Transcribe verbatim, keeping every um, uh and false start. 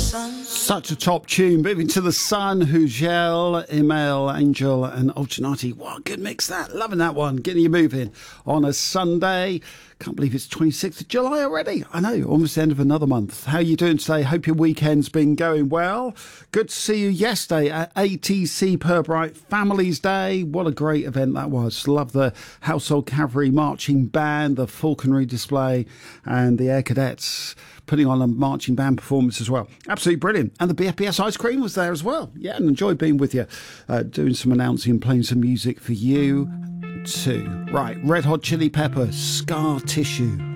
Such a top tune. Moving to the Sun, Hugel, Emil, Angel, and Ultranati. What a good mix that. Loving that one. Getting you moving on a Sunday. Can't believe it's twenty-sixth of July already. I know, almost the end of another month. How are you doing today? Hope your weekend's been going well. Good to see you yesterday at A T C Pirbright Families Day. What a great event that was. Love the Household Cavalry Marching Band, the falconry display, and the Air Cadets putting on a marching band performance as well. Absolutely brilliant. And the B F B S ice cream was there as well. Yeah, and enjoyed being with you, uh, doing some announcing and playing some music for you too. Right, Red Hot Chili Peppers, Scar Tissue.